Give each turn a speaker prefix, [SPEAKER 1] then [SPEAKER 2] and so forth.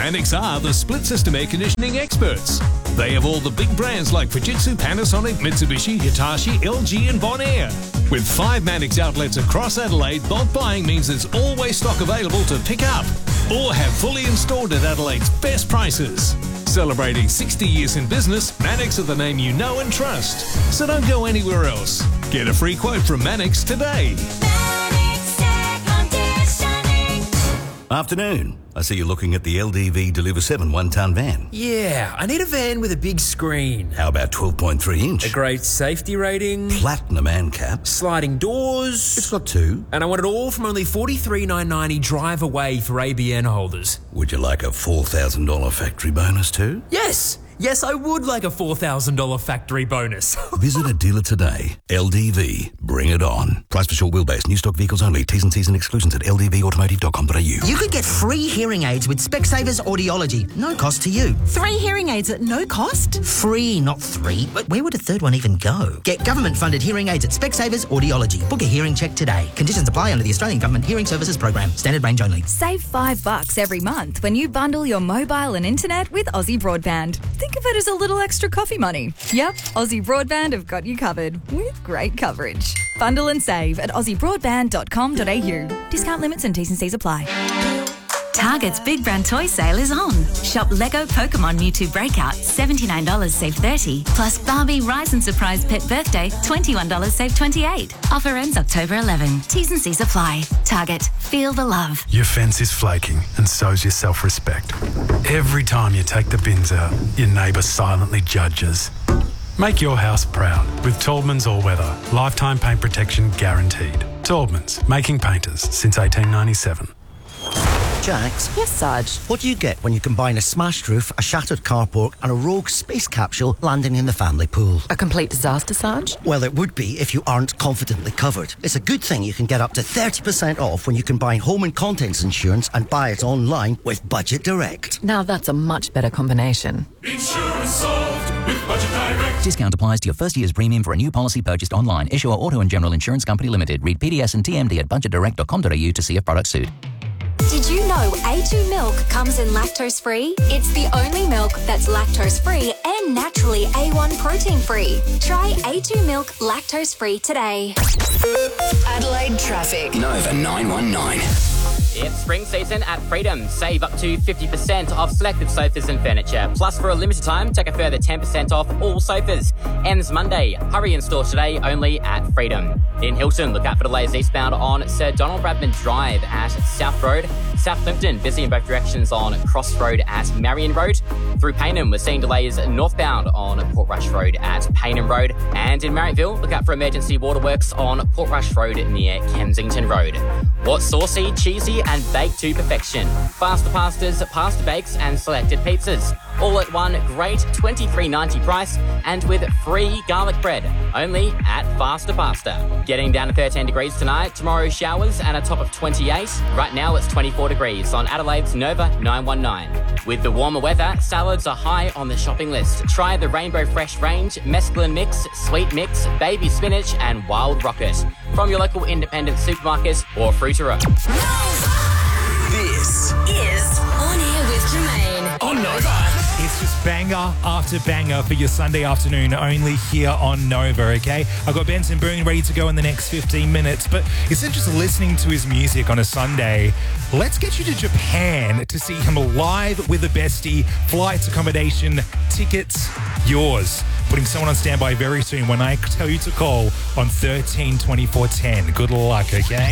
[SPEAKER 1] Mannix are the split system air conditioning experts. They have all the big brands like Fujitsu, Panasonic, Mitsubishi, Hitachi, LG and Bonaire. With 5 Mannix outlets across Adelaide, bulk buying means there's always stock available to pick up or have fully installed at Adelaide's best prices. Celebrating 60 years in business, Mannix are the name you know and trust. So don't go anywhere else. Get a free quote from Mannix today.
[SPEAKER 2] Afternoon. I see you're looking at the LDV Deliver 7 one-tonne van.
[SPEAKER 3] Yeah, I need a van with a big screen.
[SPEAKER 2] How about 12.3 inch?
[SPEAKER 3] A great safety rating.
[SPEAKER 2] Platinum ANCAP.
[SPEAKER 3] Sliding doors.
[SPEAKER 2] It's got 2.
[SPEAKER 3] And I want it all from only $43,990 drive away for ABN holders.
[SPEAKER 2] Would you like a $4,000 factory bonus too?
[SPEAKER 3] Yes! Yes, I would like a $4,000 factory bonus.
[SPEAKER 2] Visit a dealer today. LDV. Bring it on. Price for short wheelbase. New stock vehicles only. T's and C's and exclusions at ldvautomotive.com.au.
[SPEAKER 4] You could get free hearing aids with Specsavers Audiology. No cost to you.
[SPEAKER 5] 3 hearing aids at no cost?
[SPEAKER 4] Free, not 3. But where would a third one even go? Get government-funded hearing aids at Specsavers Audiology. Book a hearing check today. Conditions apply under the Australian Government Hearing Services Program. Standard range only.
[SPEAKER 6] Save $5 every month when you bundle your mobile and internet with Aussie Broadband. Think of it as a little extra coffee money. Yep, Aussie Broadband have got you covered with great coverage. Bundle and save at aussiebroadband.com.au. Discount limits and T's and C's apply.
[SPEAKER 7] Target's Big Brand Toy Sale is on. Shop Lego Pokemon Mewtwo Breakout, $79 save $30. Plus Barbie Rise and Surprise Pet Birthday, $21 save $28. Offer ends October 11. T's and C's apply. Target. Feel the love.
[SPEAKER 8] Your fence is flaking and so's your self-respect. Every time you take the bins out, your neighbour silently judges. Make your house proud with Taubman's All Weather. Lifetime paint protection guaranteed. Taubman's, making painters since 1897.
[SPEAKER 4] Jax?
[SPEAKER 5] Yes, Sarge.
[SPEAKER 4] What do you get when you combine a smashed roof, a shattered carport and a rogue space capsule landing in the family pool?
[SPEAKER 5] A complete disaster, Sarge?
[SPEAKER 4] Well, it would be if you aren't confidently covered. It's a good thing you can get up to 30% off when you combine home and contents insurance and buy it online with Budget Direct.
[SPEAKER 5] Now that's a much better combination.
[SPEAKER 9] Insurance solved with Budget Direct.
[SPEAKER 10] Discount applies to your first year's premium for a new policy purchased online. Issuer Auto and General Insurance Company Limited. Read PDS and TMD at budgetdirect.com.au to see if products suit.
[SPEAKER 11] Did you know A2 milk comes in lactose-free? It's the only milk that's lactose-free and naturally A1 protein-free. Try A2 milk lactose-free today.
[SPEAKER 12] Adelaide traffic.
[SPEAKER 13] Nova 919.
[SPEAKER 14] It's spring season at Freedom. Save up to 50% off selected sofas and furniture. Plus, for a limited time, take a further 10% off all sofas. Ends Monday. Hurry in store today only at Freedom. In Hilton, look out for delays eastbound on Sir Donald Bradman Drive at South Road. South Plimpton, busy in both directions on Cross Road at Marion Road. Through Payneham, we're seeing delays northbound on Portrush Road at Payneham Road. And in Marrickville, look out for emergency waterworks on Portrush Road near Kensington Road. What's saucy, cheesy and baked to perfection? Faster pastas, pasta bakes and selected pizzas. All at one great $23.90 price and with free garlic bread. Only at Faster Pasta. Getting down to 13 degrees tonight. Tomorrow showers and a top of 28. Right now it's 24 degrees on Adelaide's Nova 919. With the warmer weather, salads are high on the shopping list. Try the Rainbow Fresh range, mesclun mix, sweet mix, baby spinach and wild rocket. From your local independent supermarket or fruiterer.
[SPEAKER 12] This is On Air with Jermaine
[SPEAKER 9] On Nova.
[SPEAKER 15] It's just banger after banger for your Sunday afternoon only here on Nova, okay? I've got Benson Boone ready to go in the next 15 minutes, but instead of just listening to his music on a Sunday, let's get you to Japan to see him live with a bestie. Flights, accommodation, tickets, yours. Putting someone on standby very soon when I tell you to call on 13 24 10. Good luck, okay?